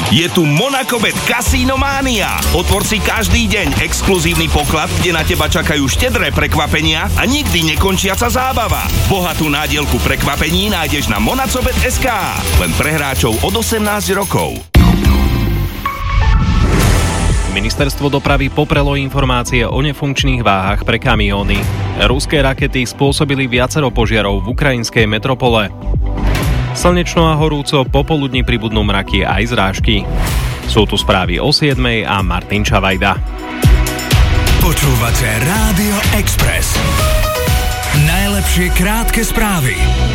Je tu Monacobet Casino Mania. Otvor si každý deň exkluzívny poklad, kde na teba čakajú štedré prekvapenia a nikdy nekončiaca zábava. Bohatú nádielku prekvapení nájdeš na monacobet.sk. Len pre hráčov od 18 rokov. Ministerstvo dopravy poprelo informácie o nefunkčných váhach pre kamióny. Ruské rakety spôsobili viacero požiarov v ukrajinskej metropole. Slnečno a horúco, popoludní pribudnú mraky aj zrážky. Sú tu správy o 7:00 a Martin Čavajda. Počúvate Rádio Express. Najlepšie krátke správy.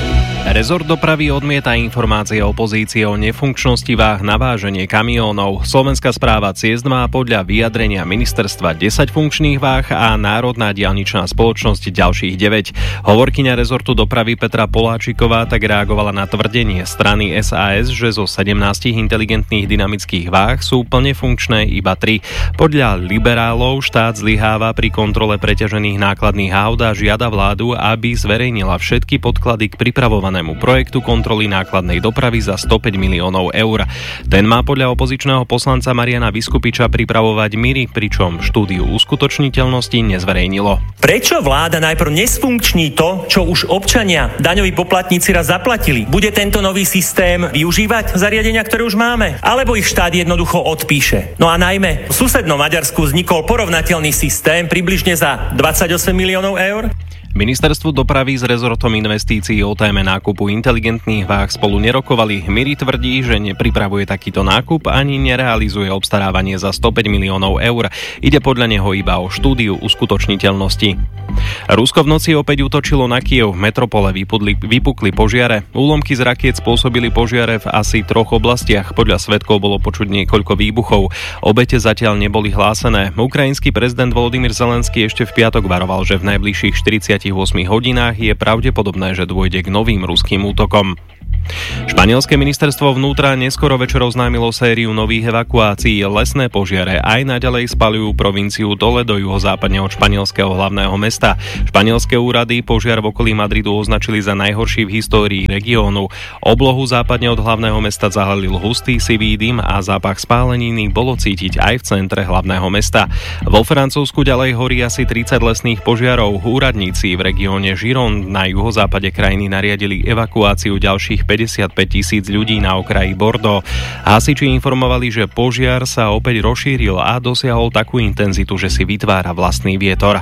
Rezort dopravy odmieta informácie opozície o nefunkčnosti váh na váženie kamiónov. Slovenská správa ciest má podľa vyjadrenia ministerstva 10 funkčných váh a Národná diaľničná spoločnosť ďalších 9. Hovorkyňa rezortu dopravy Petra Poláčiková tak reagovala na tvrdenie strany SAS, že zo 17 inteligentných dynamických váh sú plne funkčné iba 3. Podľa liberálov štát zlyháva pri kontrole preťažených nákladných aut a žiada vládu, aby zverejnila všetky podklady k pripravovanému projektu kontroly nákladnej dopravy za 105 miliónov eur. Ten má podľa opozičného poslanca Mariana Viskupiča pripravovať MIRI, pričom štúdiu uskutočniteľnosti nezverejnilo. Prečo vláda najprv nesfunkční to, čo už občania, daňoví poplatníci raz zaplatili? Bude tento nový systém využívať zariadenia, ktoré už máme? Alebo ich štát jednoducho odpíše? No a najmä v susednom Maďarsku vznikol porovnateľný systém približne za 28 miliónov eur? Ministerstvo dopravy s rezortom investícií o téme nákupu inteligentných váh spolu nerokovali. MIRI tvrdí, že nepripravuje takýto nákup ani nerealizuje obstarávanie za 105 miliónov eur. Ide podľa neho iba o štúdiu uskutočniteľnosti. Rusko v noci opäť útočilo na Kyjev. V metropole vypukli požiare. Úlomky z rakiet spôsobili požiare v asi 3 oblastiach. Podľa svedkov bolo počuť niekoľko výbuchov. Obete zatiaľ neboli hlásené. Ukrajinský prezident Volodymyr Zelenský ešte v piatok varoval, že v najbližších 48 hodinách je pravdepodobné, že dôjde k novým ruským útokom. Španielské ministerstvo vnútra neskoro večer oznámilo sériu nových evakuácií. Lesné požiare aj naďalej spaľujú provinciu Toledo juhozápadne od španielského hlavného mesta. Španielské úrady požiar v okolí Madridu označili za najhorší v histórii regiónu. Oblohu západne od hlavného mesta zahalil hustý sivý dym a zápach spáleniny bolo cítiť aj v centre hlavného mesta. Vo Francúzsku ďalej horí asi 30 lesných požiarov. Úradníci v regióne Gironde na juhozápade krajiny nariadili evakuáciu ďalších 55 000 ľudí na okraji Bordeaux. Hasiči informovali, že požiar sa opäť rozšíril a dosiahol takú intenzitu, že si vytvára vlastný vietor.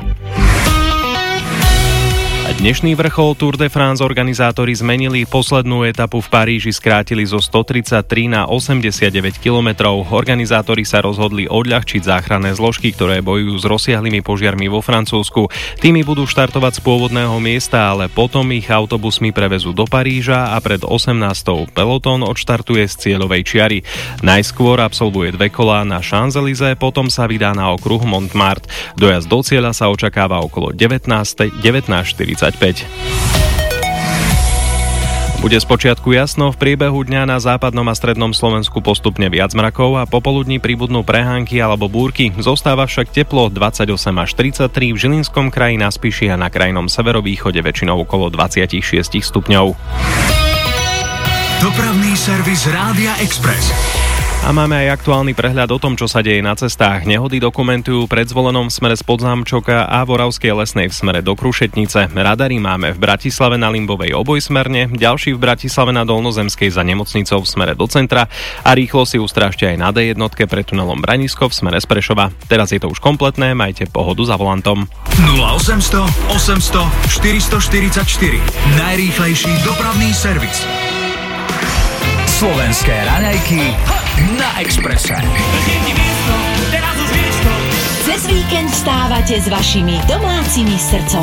Dnešný vrchol Tour de France organizátori zmenili. Poslednú etapu v Paríži skrátili zo 133 na 89 kilometrov. Organizátori sa rozhodli odľahčiť záchranné zložky, ktoré bojujú s rozsiahlymi požiarmi vo Francúzsku. Týmy budú štartovať z pôvodného miesta, ale potom ich autobusmi prevezú do Paríža a pred 18. pelotón odštartuje z cieľovej čiary. Najskôr absolvuje 2 kolá na Champs-Élysées, potom sa vydá na okruh Montmartre. Dojazd do cieľa sa očakáva okolo 19:45. Bude spočiatku jasno, v priebehu dňa na západnom a strednom Slovensku postupne viac mrakov a popoludní pribudnú prehánky alebo búrky. Zostáva však teplo 28 až 33, v Žilinskom kraji, na Spiši a na krajnom severovýchode väčšinou okolo 26 stupňov. Dopravný servis Rádia Express. A máme aj aktuálny prehľad o tom, čo sa deje na cestách. Nehody dokumentujú pred Zvolenom v smere z Podzámčoka a v Oravskej Lesnej v smere do Krušetnice. Radary máme v Bratislave na Limbovej obojsmerne, ďalší v Bratislave na Dolnozemskej za nemocnicou v smere do centra a rýchlo si ustrážte aj na D1 pred tunelom Branisko v smere z Prešova. Teraz je to už kompletné, majte pohodu za volantom. 0800 800 444. Najrýchlejší dopravný servis. Slovenské raňajky na Expresse. Cez víkend vstávate s vašimi domácimi srdcovkami.